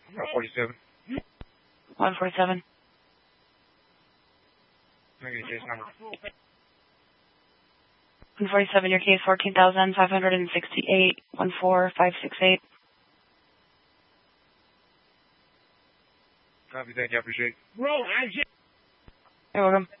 47. 147. Let me get your case number. 147, your case 14,568, 14568. Copy, thank you, I appreciate it. You're welcome.